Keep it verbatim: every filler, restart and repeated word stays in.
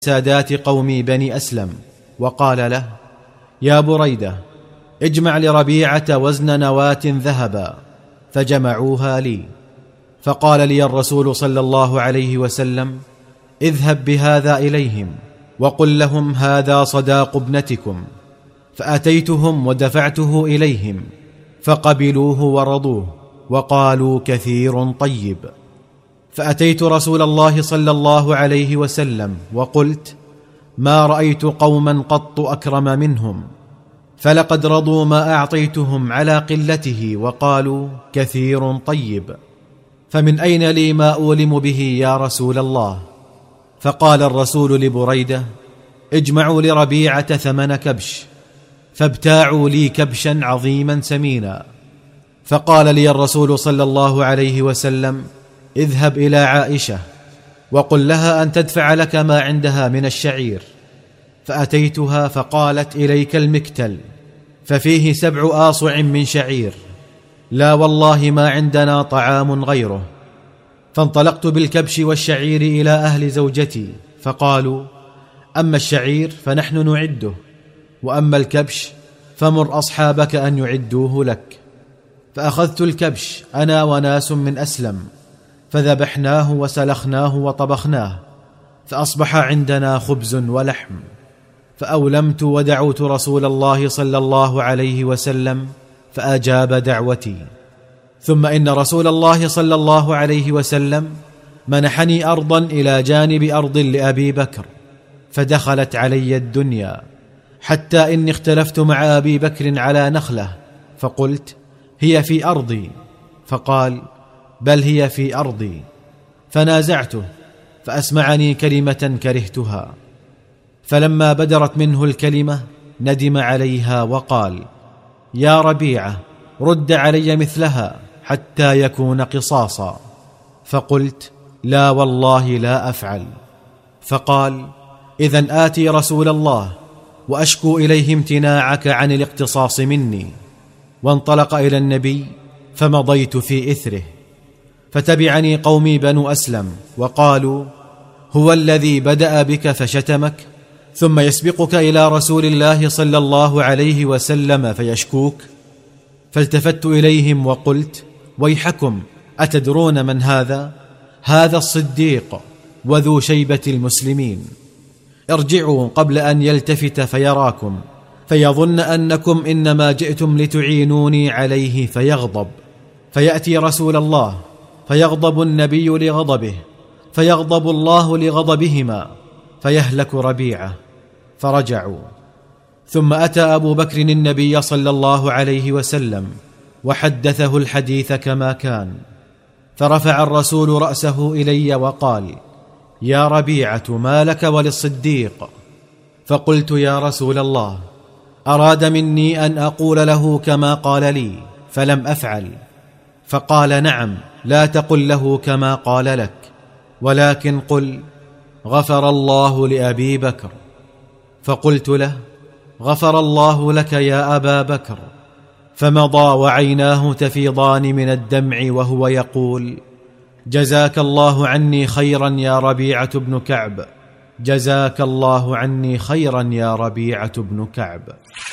سادات قومي بني أسلم، وقال له: يا بريدة، اجمع لربيعة وزن نواة ذهبا، فجمعوها لي. فقال لي الرسول صلى الله عليه وسلم: اذهب بهذا إليهم وقل لهم هذا صداق ابنتكم. فأتيتهم ودفعته إليهم، فقبلوه ورضوه وقالوا كثير طيب. فأتيت رسول الله صلى الله عليه وسلم وقلت: ما رأيت قوما قط أكرم منهم، فلقد رضوا ما أعطيتهم على قلته وقالوا كثير طيب، فمن أين لي ما أولم به يا رسول الله؟ فقال الرسول لبريدة: اجمعوا لربيعة ثمن كبش. فابتاعوا لي كبشا عظيما سمينا. فقال لي الرسول صلى الله عليه وسلم: اذهب إلى عائشة وقل لها أن تدفع لك ما عندها من الشعير. فأتيتها فقالت: إليك المكتل، ففيه سبع آصع من شعير، لا والله ما عندنا طعام غيره. فانطلقت بالكبش والشعير إلى أهل زوجتي، فقالوا: أما الشعير فنحن نعده، وأما الكبش فمر أصحابك أن يعدوه لك. فأخذت الكبش أنا وناس من أسلم، فذبحناه وسلخناه وطبخناه، فأصبح عندنا خبز ولحم. فأولمت ودعوت رسول الله صلى الله عليه وسلم فأجاب دعوتي. ثم إن رسول الله صلى الله عليه وسلم منحني أرضا إلى جانب أرض لأبي بكر، فدخلت علي الدنيا، حتى إني اختلفت مع أبي بكر على نخلة، فقلت: هي في أرضي، فقال: بل هي في أرضي. فنازعته فأسمعني كلمة كرهتها، فلما بدرت منه الكلمة ندم عليها وقال: يا ربيعة، رد علي مثلها حتى يكون قصاصا. فقلت: لا والله لا أفعل. فقال: إذن آتي رسول الله وأشكو إليه امتناعك عن الاقتصاص مني. وانطلق إلى النبي، فمضيت في إثره. فتبعني قومي بنو أسلم وقالوا: هو الذي بدأ بك فشتمك ثم يسبقك إلى رسول الله صلى الله عليه وسلم فيشكوك؟ فالتفت إليهم وقلت: ويحكم، أتدرون من هذا؟ هذا الصديق وذو شيبة المسلمين. ارجعوا قبل أن يلتفت فيراكم، فيظن أنكم إنما جئتم لتعينوني عليه فيغضب، فيأتي رسول الله فيغضب النبي لغضبه، فيغضب الله لغضبهما، فيهلك ربيعة. فرجعوا. ثم أتى أبو بكر النبي صلى الله عليه وسلم وحدثه الحديث كما كان. فرفع الرسول رأسه إلي وقال: يا ربيعة، ما لك وللصديق؟ فقلت: يا رسول الله، أراد مني أن أقول له كما قال لي فلم أفعل. فقال: نعم، لا تقل له كما قال لك، ولكن قل: غفر الله لأبي بكر. فقلت له: غفر الله لك يا أبا بكر. فمضى وعيناه تفيضان من الدمع وهو يقول: جزاك الله عني خيرا يا ربيعة بن كعب، جزاك الله عني خيرا يا ربيعة بن كعب.